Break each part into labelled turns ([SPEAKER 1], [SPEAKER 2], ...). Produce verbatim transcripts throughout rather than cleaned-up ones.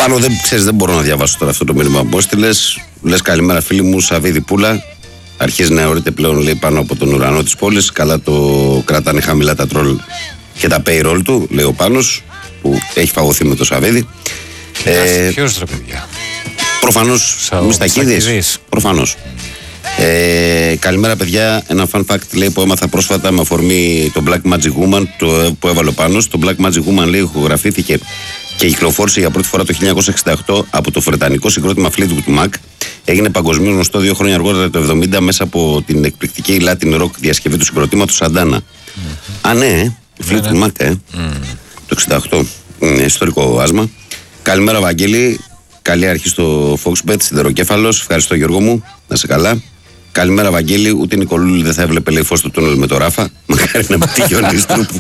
[SPEAKER 1] Πάνω δεν ξέρεις, δεν μπορώ να διαβάσω τώρα αυτό το μήνυμα που έστειλες. Λες καλημέρα φίλοι μου, Σαββίδη Πούλα. Αρχίζει να αιωρείται πλέον, λέει, πάνω από τον ουρανό της πόλης. Καλά το κρατάνε χαμηλά τα τρόλ και τα payroll του, λέει ο Πάνος, που έχει φαγωθεί με το Σαββίδη.
[SPEAKER 2] Ε, Ποιος ρε παιδιά?
[SPEAKER 1] Προφανώς Μιστακίδης. Προφανώς. Ε, καλημέρα παιδιά, ένα fun fact λέει που έμαθα πρόσφατα με αφορμή το Black Magic Woman το, που έβαλε ο Πάνος. Το Black Magic Woman, λέει, ηχογραφήθηκε και κυκλοφόρησε για πρώτη φορά το χίλια εννιακόσια εξήντα οκτώ από το βρετανικό συγκρότημα Fleetwood Mac. Έγινε παγκοσμίως γνωστό δύο χρόνια αργότερα, το εβδομήντα, μέσα από την εκπληκτική Latin rock διασκευή του συγκροτήματος Santana. Mm-hmm. Α, ναι, Fleetwood Mac, ε. Mm. Το εξήντα οκτώ. Είναι ιστορικό άσμα. Καλημέρα, Βαγγέλη. Καλή αρχή στο Foxbet, σιδεροκέφαλος. Ευχαριστώ, Γιώργο μου. Να σε καλά. Καλημέρα, Βαγγέλη. Ούτε η Νικολούλη δεν θα έβλεπε, λέει, φως στο τούνελ με το Ράφα. Μακάρι να πετύχει ο Νίστρουπου.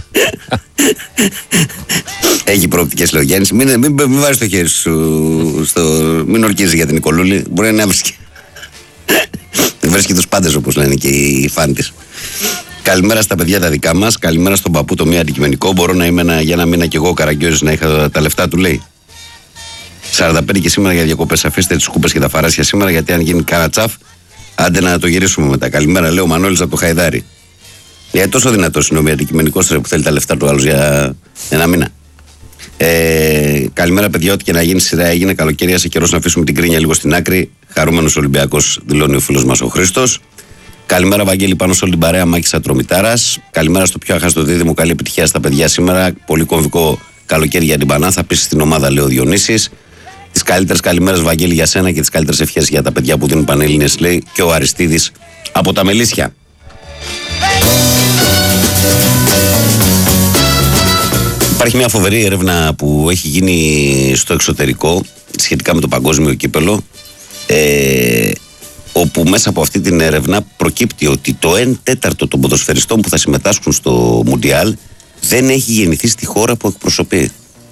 [SPEAKER 1] Έχει προοπτικές, λέει ο Γιάννης. Μην, μην, μην, μην βάζεις το χέρι σου. Στο, μην ορκίζει για την Νικολούλη. Μπορεί να βρίσκει. Βρίσκει τους πάντες, όπως λένε και οι φαν της. Καλημέρα στα παιδιά τα δικά μας. Καλημέρα στον παππού, το μία αντικειμενικό. Μπορώ να είμαι ένα, για ένα μήνα κι εγώ ο Καραγκιόζης να είχα τα λεφτά του, λέει. σαράντα πέντε και σήμερα για διακοπές. Αφήστε τις κούπες και τα φαράσια σήμερα, γιατί αν γίνει κάνα τσαφ, άντε να το γυρίσουμε μετά. Καλημέρα, λέει ο Μανώλης από το Χαϊδάρι. Ε, τόσο δυνατός είναι ο μη αντικειμενικός που θέλει τα λεφτά του άλλου για ένα μήνα. Ε, καλημέρα, παιδιά. Ό,τι και να γίνει, σειρά έγινε. Καλοκαίρι, άσε καιρός να αφήσουμε την κρίνια λίγο στην άκρη. Χαρούμενος Ολυμπιακός, δηλώνει ο φίλος μας ο Χρήστος. Καλημέρα, Βαγγέλη, πάνω σε όλη την παρέα. Μάκης Ατρομητάρας. Καλημέρα στο πιο αχάστο δίδυμο. Καλή επιτυχία στα παιδιά σήμερα. Πολύ κομβικό καλοκαίρι για την Πανά. Θα πει στην ομάδα, λέει ο Διονύσης. Τις καλύτερες καλημέρες, Βαγγέλη, για σένα και τις καλύτερες ευχές για τα παιδιά που δίνουν Πανελλήνιες, λέει και ο Αριστίδης από τα Μελίσια. Υπάρχει μια φοβερή έρευνα που έχει γίνει στο εξωτερικό σχετικά με το παγκόσμιο κύπελο, ε, όπου μέσα από αυτή την έρευνα προκύπτει ότι το ένα τέταρτο των ποδοσφαιριστών που θα συμμετάσχουν στο Μουντιάλ δεν έχει γεννηθεί στη χώρα που εκπροσωπεί.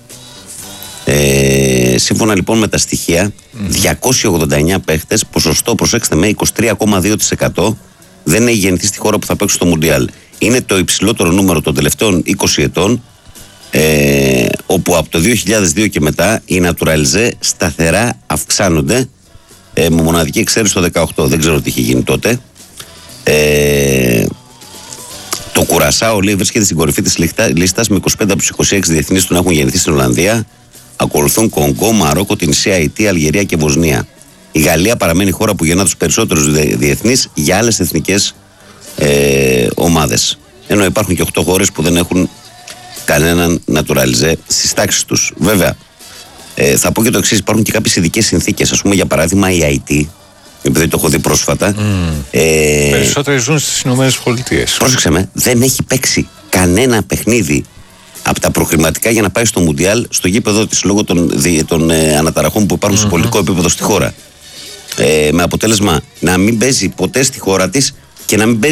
[SPEAKER 1] Ε, σύμφωνα λοιπόν με τα στοιχεία, mm. διακόσιοι ογδόντα εννέα παίχτες, ποσοστό, προσέξτε με, είκοσι τρία κόμμα δύο τοις εκατό δεν έχει γεννηθεί στη χώρα που θα παίξουν στο Μουντιάλ. Είναι το υψηλότερο νούμερο των τελευταίων είκοσι ετών, ε, όπου από το δύο χιλιάδες δύο και μετά οι νατουραλιζέ σταθερά αυξάνονται, ε, με μοναδική εξαίρεση το δεκαοκτώ. Δεν ξέρω τι είχε γίνει τότε. Ε, το Κουρασάο, λέει, βρίσκεται στην κορυφή της λίστας με είκοσι πέντε από τους είκοσι έξι διεθνείς του να έχουν γεννηθεί στην Ολλανδία. Ακολουθούν Κονγκό, Μαρόκο, Τινησία, Αιτία, Αλγερία και Βοσνία. Η Γαλλία παραμένει η χώρα που γεννά τους περισσότερους διεθνείς για άλλες εθνικές ε, ομάδες. Ενώ υπάρχουν και οκτώ χώρες που δεν έχουν κανέναν νατουραλιζέ στις τάξεις τους. Βέβαια, ε, θα πω και το εξής: υπάρχουν και κάποιες ειδικές συνθήκες. Ας πούμε, για παράδειγμα, η Αιτή, επειδή το έχω δει πρόσφατα. Mm. Ε,
[SPEAKER 2] Περισσότεροι ζουν στις Ηνωμένες Πολιτείες.
[SPEAKER 1] Πρόσεξε με, δεν έχει παίξει κανένα παιχνίδι από τα προκριματικά για να πάει στο Μουντιάλ στο γήπεδο της, λόγω των, των ε, αναταραχών που υπάρχουν mm-hmm. σε πολιτικό επίπεδο στη χώρα. Ε, με αποτέλεσμα να μην παίζει ποτέ στη χώρα της και να μην παίζει